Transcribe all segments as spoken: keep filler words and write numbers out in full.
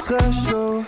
très chaud.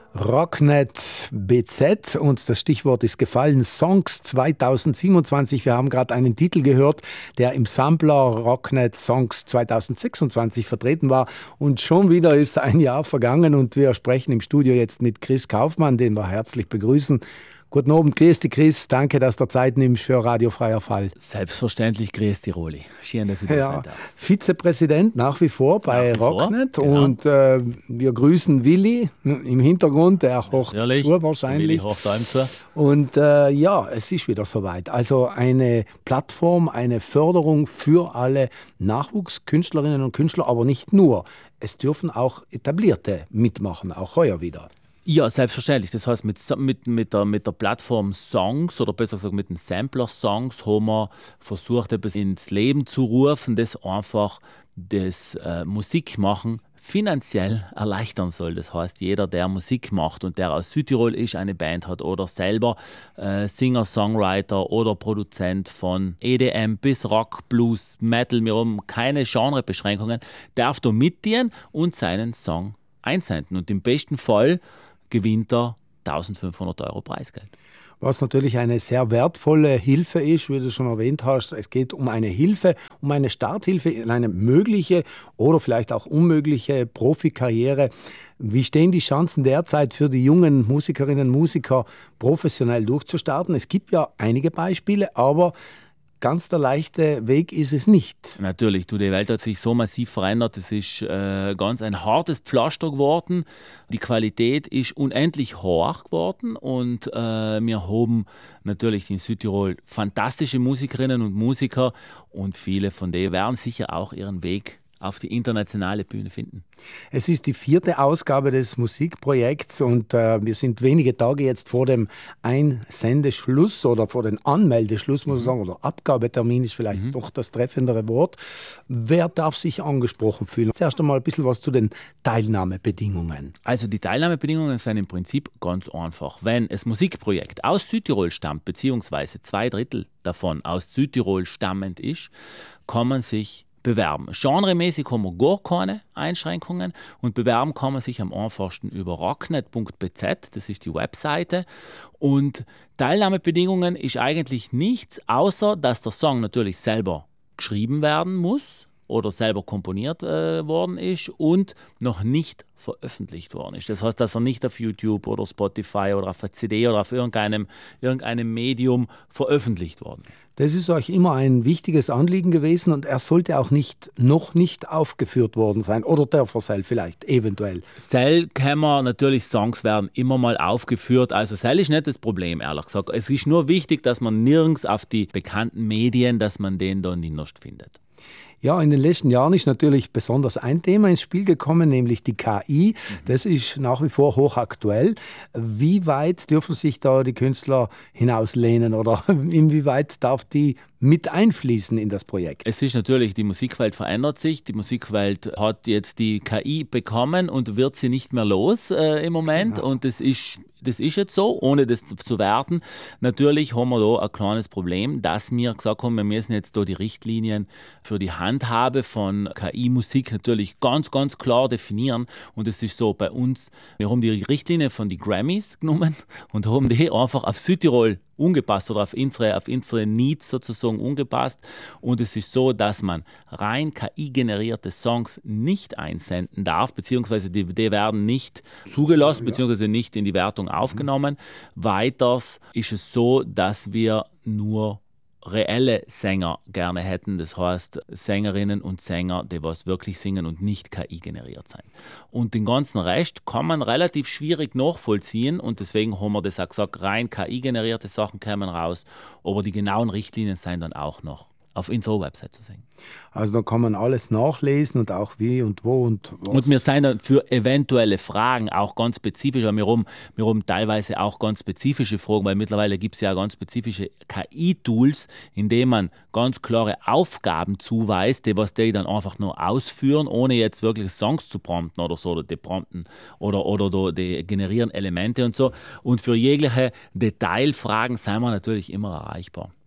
Rocknet B Z und das Stichwort ist gefallen, Songs zweitausendsiebenundzwanzig. Wir haben gerade einen Titel gehört, der im Sampler Rocknet Songs zweitausendsechsundzwanzig vertreten war und schon wieder ist ein Jahr vergangen und wir sprechen im Studio jetzt mit Chris Kaufmann, den wir herzlich begrüßen. Guten Abend, grüß dich Chris, danke, dass du Zeit nimmst für Radio Freier Fall. Selbstverständlich, grüß dich Roli. Schön, dass ich da ja, sein darf. Vizepräsident nach wie vor bei wie vor, Rocknet genau. und äh, wir grüßen Willi im Hintergrund, der hocht Natürlich, zu wahrscheinlich. Willi hocht einem zu. Und äh, ja, es ist wieder soweit. Also eine Plattform, eine Förderung für alle Nachwuchskünstlerinnen und Künstler, aber nicht nur. Es dürfen auch Etablierte mitmachen, auch heuer wieder. Ja, selbstverständlich. Das heißt, mit, mit, mit, der, mit der Plattform Songs oder besser gesagt mit den Sampler Songs haben wir versucht, etwas ins Leben zu rufen, das einfach das äh, Musikmachen finanziell erleichtern soll. Das heißt, jeder, der Musik macht und der aus Südtirol ist, eine Band hat oder selber äh, Singer, Songwriter oder Produzent von E D M bis Rock, Blues, Metal, wir haben keine Genrebeschränkungen, darf da mitdienen und seinen Song einsenden. Und im besten Fall gewinnt er eintausendfünfhundert Euro Preisgeld. Was natürlich eine sehr wertvolle Hilfe ist, wie du schon erwähnt hast. Es geht um eine Hilfe, um eine Starthilfe in eine mögliche oder vielleicht auch unmögliche Profikarriere. Wie stehen die Chancen derzeit für die jungen Musikerinnen und Musiker, professionell durchzustarten? Es gibt ja einige Beispiele, aber ganz der leichte Weg ist es nicht. Natürlich, du, die Welt hat sich so massiv verändert. Es ist äh, ganz ein hartes Pflaster geworden. Die Qualität ist unendlich hoch geworden und äh, wir haben natürlich in Südtirol fantastische Musikerinnen und Musiker und viele von denen werden sicher auch ihren Weg auf die internationale Bühne finden. Es ist die vierte Ausgabe des Musikprojekts und äh, wir sind wenige Tage jetzt vor dem Einsendeschluss oder vor dem Anmeldeschluss, muss ich sagen, oder Abgabetermin ist vielleicht mhm. doch das treffendere Wort. Wer darf sich angesprochen fühlen? Zuerst einmal ein bisschen was zu den Teilnahmebedingungen. Also die Teilnahmebedingungen sind im Prinzip ganz einfach. Wenn das Musikprojekt aus Südtirol stammt, beziehungsweise zwei Drittel davon aus Südtirol stammend ist, kann man sich bewerben. Genremäßig haben wir gar keine Einschränkungen und bewerben kann man sich am einfachsten über rocknet punkt b z, das ist die Webseite. Und Teilnahmebedingungen ist eigentlich nichts, außer dass der Song natürlich selber geschrieben werden muss oder selber komponiert äh, worden ist und noch nicht veröffentlicht worden ist. Das heißt, dass er nicht auf YouTube oder Spotify oder auf einer C D oder auf irgendeinem, irgendeinem Medium veröffentlicht worden ist. Das ist euch immer ein wichtiges Anliegen gewesen und er sollte auch nicht, noch nicht aufgeführt worden sein. Oder der Versell vielleicht, eventuell. Sell kann man natürlich, Songs werden immer mal aufgeführt. Also Sell ist nicht das Problem, ehrlich gesagt. Es ist nur wichtig, dass man nirgends auf die bekannten Medien, dass man den da nicht findet. Ja, in den letzten Jahren ist natürlich besonders ein Thema ins Spiel gekommen, nämlich die K I. Das ist nach wie vor hochaktuell. Wie weit dürfen sich da die Künstler hinauslehnen oder inwieweit darf die mit einfließen in das Projekt? Es ist natürlich, die Musikwelt verändert sich. Die Musikwelt hat jetzt die K I bekommen und wird sie nicht mehr los äh, im Moment. Genau. Und das ist, das ist jetzt so, ohne das zu, zu werten. Natürlich haben wir da ein kleines Problem, dass wir gesagt haben, wir müssen jetzt da die Richtlinien für die Handhabe von K I-Musik natürlich ganz, ganz klar definieren. Und es ist so bei uns, wir haben die Richtlinie von den Grammys genommen und haben die einfach auf Südtirol ungepasst oder auf unsere, auf unsere Needs sozusagen ungepasst. Und es ist so, dass man rein K I-generierte Songs nicht einsenden darf, beziehungsweise die, die werden nicht zugelassen, beziehungsweise nicht in die Wertung aufgenommen. Mhm. Weiters ist es so, dass wir nur reelle Sänger gerne hätten, das heißt Sängerinnen und Sänger, die was wirklich singen und nicht K I generiert sein. Und den ganzen Rest kann man relativ schwierig nachvollziehen und deswegen haben wir das auch gesagt, rein K I generierte Sachen kämen raus, aber die genauen Richtlinien sind dann auch noch auf unserer Website zu sehen. Also da kann man alles nachlesen und auch wie und wo und was. Und wir sind dann für eventuelle Fragen auch ganz spezifisch, weil wir haben, wir haben teilweise auch ganz spezifische Fragen, weil mittlerweile gibt es ja ganz spezifische K I-Tools, in denen man ganz klare Aufgaben zuweist, die was die dann einfach nur ausführen, ohne jetzt wirklich Songs zu prompten oder so, oder die prompten oder, oder die generieren Elemente und so. Und für jegliche Detailfragen sind wir natürlich immer erreichbar.